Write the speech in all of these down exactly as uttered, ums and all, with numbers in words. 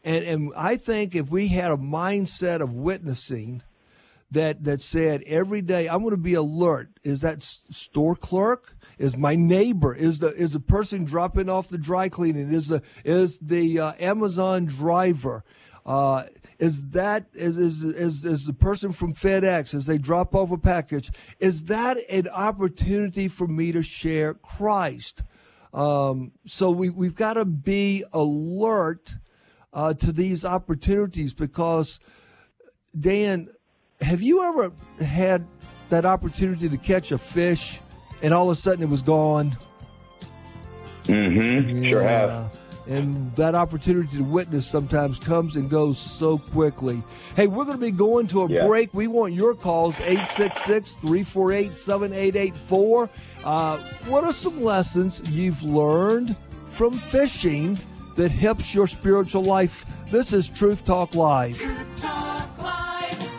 And and I think if we had a mindset of witnessing that that said every day I'm going to be alert. Is that s- store clerk? Is my neighbor? Is the is the person dropping off the dry cleaning? Is the is the uh, Amazon driver? Uh, is that is, is is is the person from FedEx as they drop off a package? Is that an opportunity for me to share Christ? Um, so we we've got to be alert uh, to these opportunities because, Dan, have you ever had that opportunity to catch a fish and all of a sudden it was gone? Mm-hmm. Yeah. Sure have. And that opportunity to witness sometimes comes and goes so quickly. Hey, we're going to be going to a Yeah. break. We want your calls, eight six six, three four eight, seven eight eight four. Uh, what are some lessons you've learned from fishing that helps your spiritual life? This is Truth Talk Live. Truth Talk Live.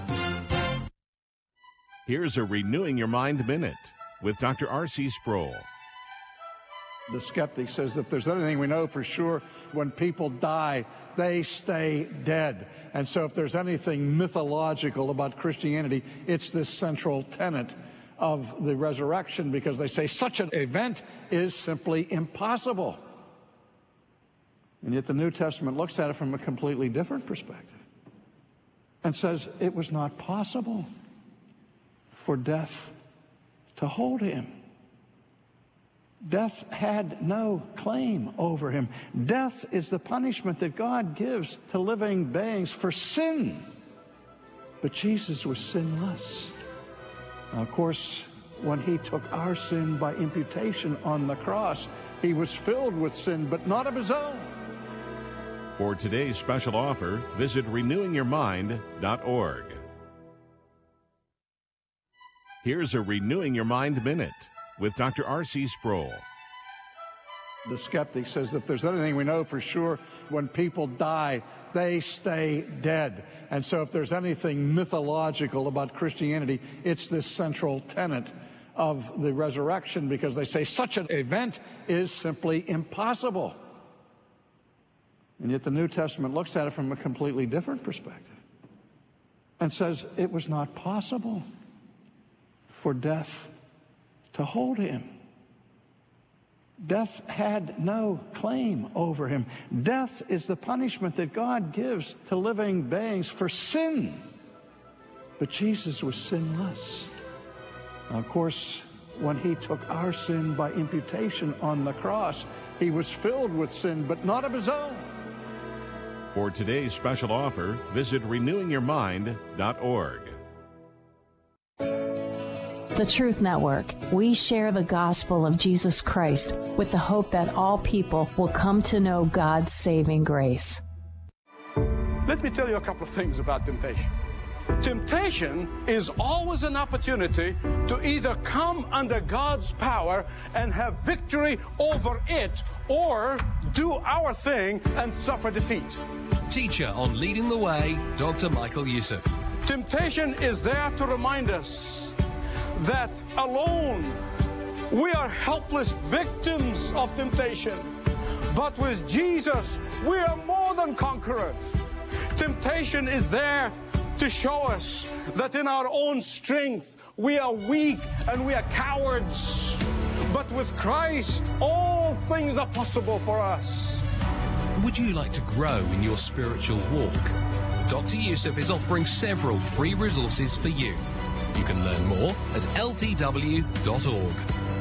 Here's a Renewing Your Mind Minute with Doctor R C Sproul. The skeptic says if there's anything we know for sure, when people die, they stay dead. And so if there's anything mythological about Christianity, it's this central tenet of the resurrection, because they say such an event is simply impossible. And yet the New Testament looks at it from a completely different perspective and says it was not possible for death to hold him. Death had no claim over him. Death is the punishment that God gives to living beings for sin. But Jesus was sinless. Now, of course, when he took our sin by imputation on the cross, he was filled with sin, but not of his own. For today's special offer, visit renewing your mind dot org. Here's a Renewing Your Mind Minute with Doctor R C Sproul. The skeptic says if there's anything we know for sure, when people die, they stay dead. And so if there's anything mythological about Christianity, it's this central tenet of the resurrection, because they say such an event is simply impossible. And yet the New Testament looks at it from a completely different perspective and says it was not possible for death to hold him. Death had no claim over him. Death is the punishment that God gives to living beings for sin. But Jesus was sinless. Now, of course, when he took our sin by imputation on the cross, he was filled with sin, but not of his own. For today's special offer, visit renewing your mind dot org. The Truth Network. We share the gospel of Jesus Christ with the hope that all people will come to know God's saving grace. Let me tell you a couple of things about temptation. Temptation is always an opportunity to either come under God's power and have victory over it, or do our thing and suffer defeat. Teacher on Leading the Way, Doctor Michael Youssef. Temptation is there to remind us that alone we are helpless victims of temptation, but with Jesus we are more than conquerors. Temptation is there to show us that in our own strength we are weak and we are cowards, but with Christ all things are possible for us. Would you like to grow in your spiritual walk? Doctor Youssef is offering several free resources for you. You can learn more at L T W dot org.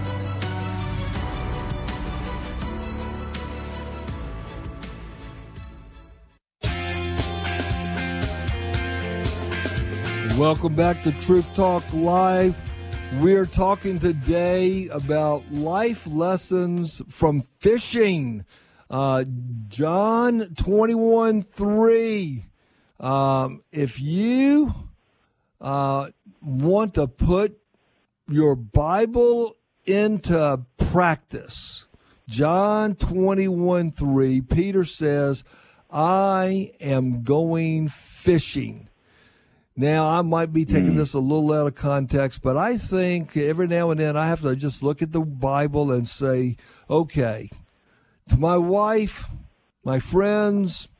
Welcome back to Truth Talk Live. We're talking today about life lessons from fishing. Uh, John twenty-one three. Um, if you uh, want to put your Bible into practice, John twenty-one three, Peter says, I am going fishing. Now, I might be taking this a little out of context, but I think every now and then I have to just look at the Bible and say, okay, to my wife, my friends,